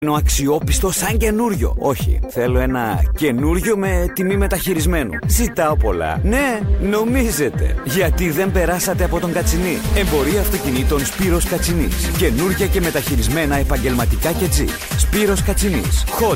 Αξιόπιστο σαν καινούριο. Όχι, θέλω ένα καινούριο με τιμή μεταχειρισμένου. Ζητάω πολλά. Ναι, νομίζετε. Γιατί δεν περάσατε από τον Κατσινί. Εμπορία αυτοκινήτων Σπύρος Κατσινής. Καινούρια και μεταχειρισμένα επαγγελματικά και τζιπ. Σπύρος Κατσινής.